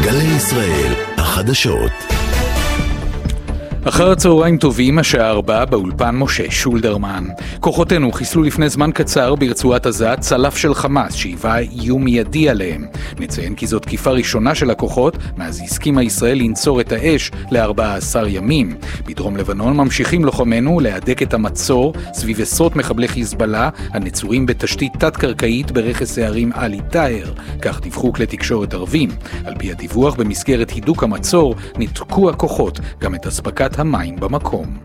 גלי ישראל, החדשות. אחר הצהריים טובים, השעה 4 באולפן משה שולדרמן. כוחותינו חיסלו לפני זמן קצר ברצועת עזה צלף של חמאס שהיווה איום מיידי עליהם. נציין כי זו תקיפה ראשונה של הכוחות מאז הסכימה ישראל לנצור את האש ל14 ימים. בדרום לבנון ממשיכים לוחמינו להדק את המצור סביב עשרות מחבלי חיזבאללה הנצורים בתשתית תת-קרקעית ברכס הערים עלי טאהר, כך דיווחו כלי תקשורת ערבים. על פי הדיווח, במסגרת הידוק המצור ניתקו הכוחות גם את אספקת המים במקום.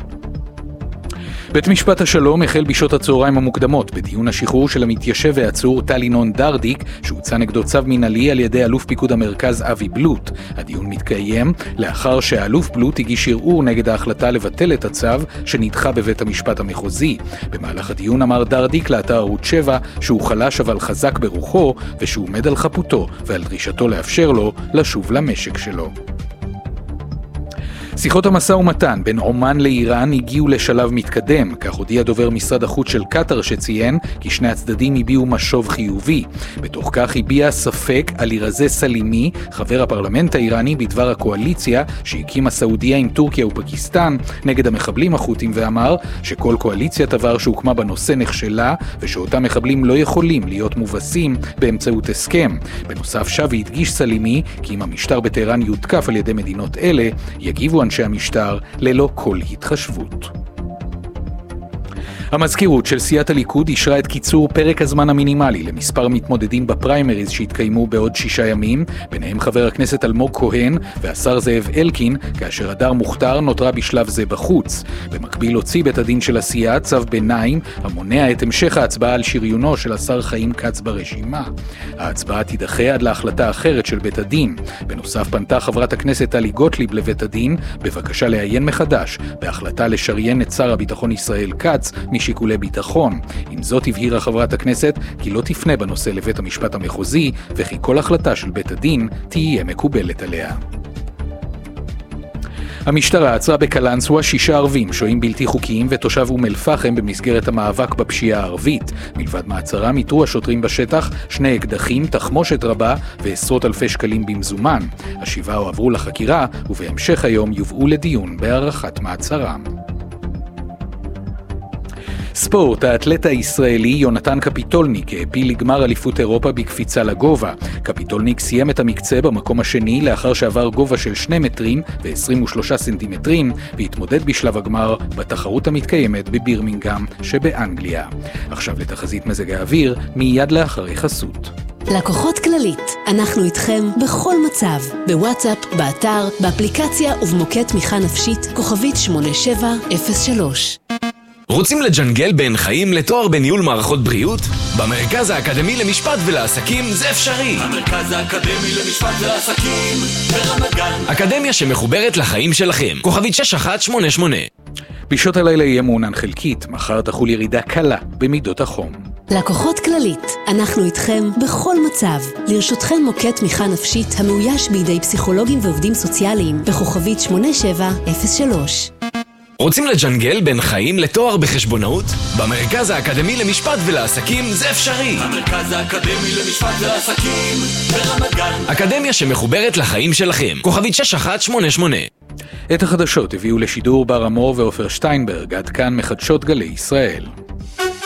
בית משפט השלום החל בשעות הצהריים המוקדמות בדיון השחרור של המתיישב והעצור טל ינון דרדיק, שהוצא נגדו צו מנהלי על ידי אלוף פיקוד המרכז אבי בלוט. הדיון מתקיים לאחר שהאלוף בלוט הגיש ערעור נגד ההחלטה לבטל את הצו שנדחה בבית המשפט המחוזי. במהלך הדיון אמר דרדיק לאתר ערוץ 7 שהוא חלש אבל חזק ברוחו, ושהוא עומד על חפותו ועל דרישתו לאפשר לו לשוב למשק שלו. שיחות המשא ומתן בין עומן לאיראן הגיעו לשלב מתקדם, כך הודיע דובר משרד החוץ של קטר שציין כי שני הצדדים הביעו משוב חיובי. בתוך כך הביע ספק עלי רזה סלימי, חבר הפרלמנט האיראני, בדבר הקואליציה שהקימה סעודיה עם טורקיה ופקיסטן נגד המחבלים החות'ים, ואמר שכל קואליציית עבר שהוקמה בנושא נכשלה ושאותם מחבלים לא יכולים להיות מובסים באמצעות הסכם. בנוסף שב והדגיש סלימי כי אם המשטר בטהרן יודקף על ידי מדינות אלה, יגיבו אנשי המשטר ללא כל התחשבות. המזכירות של סיעת הליכוד אישרה את קיצור פרק הזמן המינימלי למספר מתמודדים בפריימריז שהתקיימו בעוד 6 ימים, ביניהם חבר הכנסת אלמוג כהן והשר זאב אלקין, כאשר הדר מוכתר נותרה בשלב זה בחוץ. במקביל הוציא בית הדין של הסיעה צו ביניים המונע את המשך ההצבעה על שריונו של השר חיים כץ ברשימה. ההצבעה תידחה עד להחלטה אחרת של בית הדין. בנוסף פנתה חברת הכנסת טלי גוטליב לבית הדין בבקשה לעיין מחדש בהחלטה לשריין את שר הביטחון ישראל כץ משיקולי ביטחון. עם זאת הבהירה חברת הכנסת כי לא תפנה בנושא לבית המשפט המחוזי, וכי כל החלטה של בית הדין תהיה מקובלת עליה. המשטרה עצרה בקלנסווה 6 ערבים, שוהים בלתי חוקיים ותושב אום אל פחם במסגרת המאבק בפשיעה הערבית. מלבד מעצרם איתרו השוטרים בשטח 2 אקדחים, תחמושת רבה ועשרות אלפי שקלים במזומן. השבעה הועברו לחקירה ובהמשך היום יובאו לדיון בהארכת מעצרם. ספורט, האתלט הישראלי יונתן קפיטולניק העפיל לגמר אליפות אירופה בקפיצה לגובה. קפיטולניק סיים את המקצה במקום השני לאחר שעבר גובה של 2 מטרים ו23 סנטימטרים והתמודד בשלב הגמר בתחרות המתקיימת בבירמינגהם שבאנגליה. עכשיו לתחזית מזג האוויר מיד לאחרי חסות. לקוחות כללית, אנחנו איתכם בכל מצב, בוואטסאפ, באתר, באפליקציה ובמוקד תמיכה נפשית כוכבית 8703. רוצים לג'נגל בין חיים לתואר בניהול מערכות בריאות? במרכז האקדמי למשפט ולעסקים זה אפשרי. המרכז האקדמי למשפט ולעסקים ברמת גן. אקדמיה שמחוברת לחיים שלכם. כוכבית 6188. בשעות הלילה יהיה מעונן חלקית, מחר תחול ירידה קלה במידות החום. לקוחות כללית, אנחנו איתכם בכל מצב. לרשותכם מוקד תמיכה נפשית המאויש בידי פסיכולוגים ועובדים סוציאליים בכוכבית 8703. רוצים לג'נגל בין חיים לתואר בחשבונאות? במרכז האקדמי למשפט ולעסקים זה אפשרי. המרכז האקדמי למשפט ולעסקים ברמת גן. אקדמיה שמחוברת לחיים שלכם. כוכבית 6188. את החדשות הביאו לשידור בר אמור ואופר שטיינברג. עד כאן מחדשות גלי ישראל.